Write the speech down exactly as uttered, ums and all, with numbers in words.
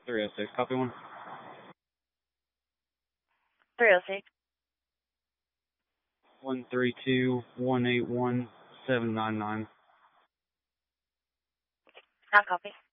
three oh six, copy one. three oh six. one three two, one eight one, seven nine nine. Not copy.